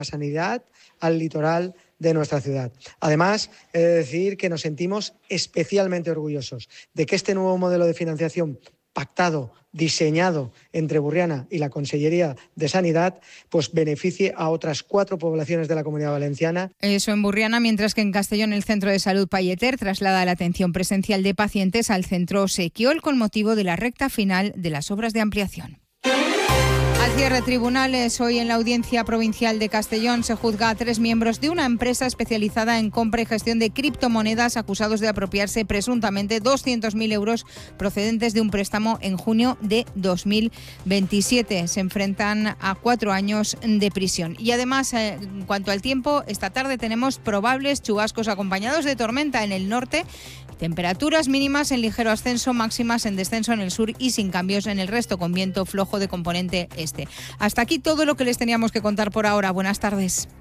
sanidad al litoral de nuestra ciudad. Además, he de decir que nos sentimos especialmente orgullosos de que este nuevo modelo de financiación pactado, diseñado entre Burriana y la Consellería de Sanidad, pues beneficie a otras 4 poblaciones de la Comunidad Valenciana. Eso en Burriana, mientras que en Castellón el Centro de Salud Palleter traslada la atención presencial de pacientes al Centro Sequiol con motivo de la recta final de las obras de ampliación. Al cierre de tribunales, hoy en la Audiencia Provincial de Castellón se juzga a 3 miembros de una empresa especializada en compra y gestión de criptomonedas acusados de apropiarse presuntamente 200.000 euros procedentes de un préstamo en junio de 2027. Se enfrentan a 4 años de prisión. Y además, en cuanto al tiempo, esta tarde tenemos probables chubascos acompañados de tormenta en el norte. Temperaturas mínimas en ligero ascenso, máximas en descenso en el sur y sin cambios en el resto, con viento flojo de componente este. Hasta aquí todo lo que les teníamos que contar por ahora. Buenas tardes.